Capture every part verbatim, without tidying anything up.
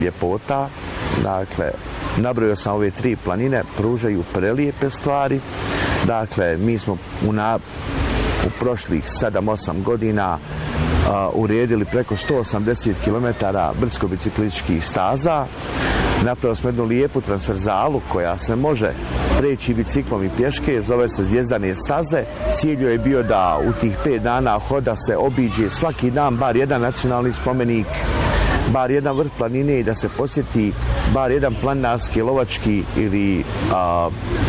ljepota. Dakle, nabrojao sam ove tri planine, pružaju prelijepe stvari. Dakle, mi smo u, na, u prošlih sedam osam godina a, uredili preko sto osamdeset kilometara brdsko-biciklističkih staza. Napravili smo jednu lijepu transverzalu koja se može preći biciklom i pješke, zove se Zvijezdane staze. Cilj je bio da u tih pet dana hoda se obiđe svaki dan bar jedan nacionalni spomenik, bar jedan vrh planine i da se posjeti bar jedan planinarski, lovački ili a,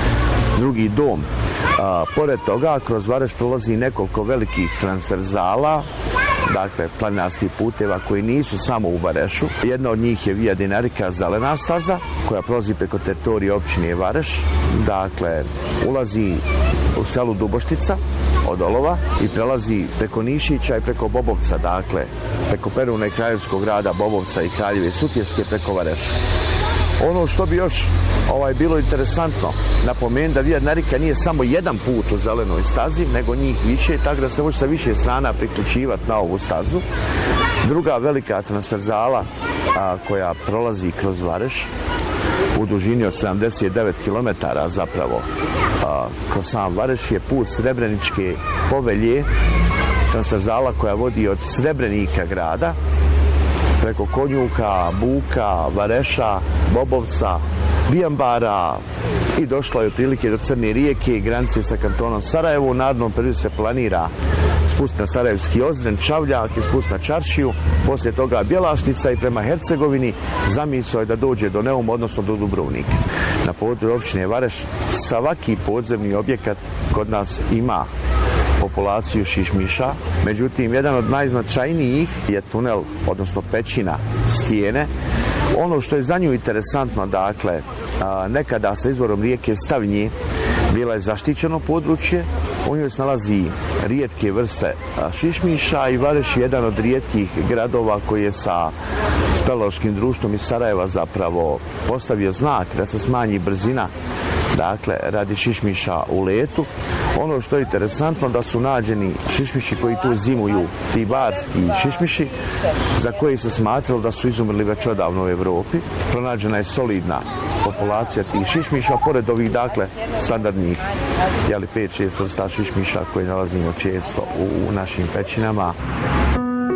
drugi dom. A, pored toga, kroz Vareš prolazi nekoliko velikih transverzala, dakle planinarskih puteva koji nisu samo u Varešu. Jedna od njih je Via Dinarica zelena staza koja prolazi preko teritorije općine Vareš. Dakle, ulazi u selu Duboštica od Olova i prelazi preko Nišića i preko Bobovca, dakle preko Peruna i kraljevskog grada Bobovca i Kraljeve Sutjeske preko Vareša. Ono što bi još ovaj, bilo interesantno napomenuti da Via Dinarica nije samo jedan put u zelenoj stazi, nego njih više, tako da se može sa više strana priključivati na ovu stazu. Druga velika transverzala a, koja prolazi kroz Vareš u dužini od sedamdeset devet kilometara zapravo a, kroz sam Vareš je put Srebreničke povelje, transverzala koja vodi od Srebrenika grada preko Konjuka, Buka, Vareša, Bobovca, Bijambara i došlo je prilike do Crne rijeke i granice sa kantonom Sarajevo. U narednom periodu se planira spust na Sarajevski Ozren, Čavljak i spust na Čaršiju, poslije toga Bjelašnica i prema Hercegovini. Zamisao je da dođe do Neuma, odnosno do Dubrovnika. Na području općine Vareš svaki podzemni objekat kod nas ima populaciju šišmiša, međutim jedan od najznačajnijih je tunel, odnosno pećina Stijene. Ono što je za nju interesantno, dakle, nekada sa izvorom rijeke Stavnje bila je zaštićeno područje, u njoj se nalazi rijetke vrste šišmiša i Vareš je jedan od rijetkih gradova koji je sa speleološkim društvom iz Sarajeva zapravo postavio znak da se smanji brzina, dakle, radi šišmiša u letu. Ono što je interesantno da su nađeni šišmiši koji tu zimuju, ti barski šišmiši, za koji se smatralo da su izumrli već odavno u Evropi. Pronađena je solidna populacija tih šišmiša, pored ovih, dakle, standardnih, jeli, pet šest vrsta šišmiša koje nalazimo često u, u našim pećinama.